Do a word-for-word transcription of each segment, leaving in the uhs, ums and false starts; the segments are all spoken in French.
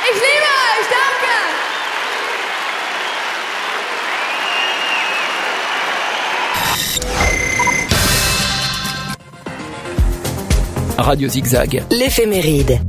Ich liebe euch, danke! Radio Zigzag, l'éphéméride.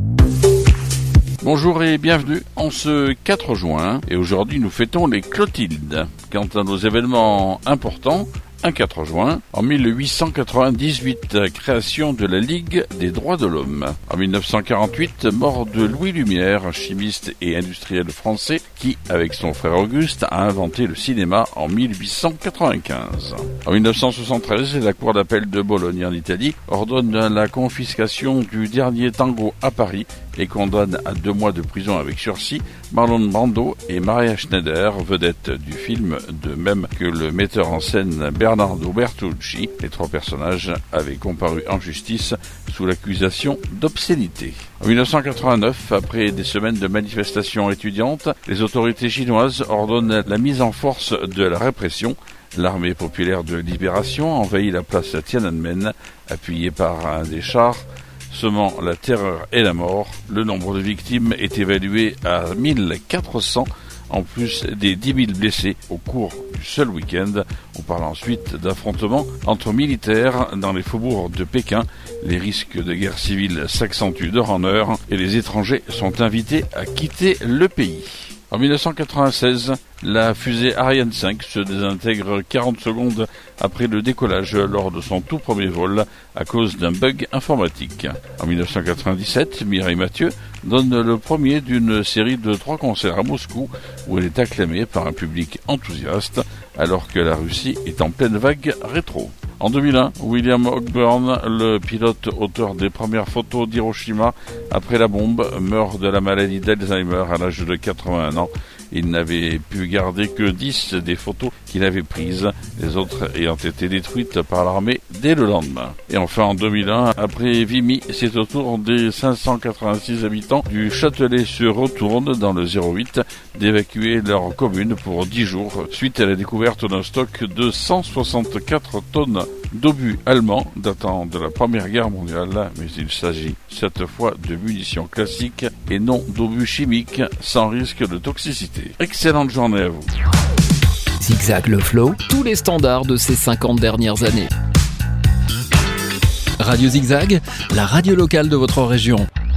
Bonjour et bienvenue en ce quatre juin, et aujourd'hui nous fêtons les Clotildes. Quant à nos événements importants, un quatre juin, en mille huit cent quatre-vingt-dix-huit, création de la Ligue des droits de l'homme. En mille neuf cent quarante-huit, mort de Louis Lumière, un chimiste et industriel français qui, avec son frère Auguste, a inventé le cinéma en mille huit cent quatre-vingt-quinze. En mille neuf cent soixante-treize, la Cour d'appel de Bologne en Italie ordonne la confiscation du dernier tango à Paris et condamne à deux mois de prison avec sursis Marlon Brando et Maria Schneider, vedette du film, de même que le metteur en scène Bernardo Bertolucci. Les trois personnages avaient comparu en justice sous l'accusation d'obscénité. En mille neuf cent quatre-vingt-neuf, après des semaines de manifestations étudiantes, les autorités chinoises ordonnent la mise en force de la répression. L'armée populaire de libération envahit la place Tiananmen, appuyée par un des chars, semant la terreur et la mort. Le nombre de victimes est évalué à mille quatre cents, en plus des dix mille blessés au cours du seul week-end. On parle ensuite d'affrontements entre militaires dans les faubourgs de Pékin. Les risques de guerre civile s'accentuent d'heure en heure et les étrangers sont invités à quitter le pays. En mille neuf cent quatre-vingt-seize, la fusée Ariane cinq se désintègre quarante secondes après le décollage lors de son tout premier vol à cause d'un bug informatique. En mille neuf cent quatre-vingt-dix-sept, Mireille Mathieu donne le premier d'une série de trois concerts à Moscou où elle est acclamée par un public enthousiaste alors que la Russie est en pleine vague rétro. En deux mille un, William Ogburn, le pilote auteur des premières photos d'Hiroshima après la bombe, meurt de la maladie d'Alzheimer à l'âge de quatre-vingt-un ans. Il n'avait pu garder que dix des photos qu'il avait prises, les autres ayant été détruites par l'armée dès le lendemain. Et enfin en deux mille un, après Vimy, c'est au tour des cinq cent quatre-vingt-six habitants du Châtelet-sur-Retourne dans le zéro huit d'évacuer leur commune pour dix jours suite à la découverte d'un stock de cent soixante-quatre tonnes d'obus allemands datant de la Première Guerre mondiale, mais il s'agit cette fois de munitions classiques et non d'obus chimiques sans risque de toxicité. Excellente journée à vous. Zigzag le flow, tous les standards de ces cinquante dernières années. Radio Zigzag, la radio locale de votre région.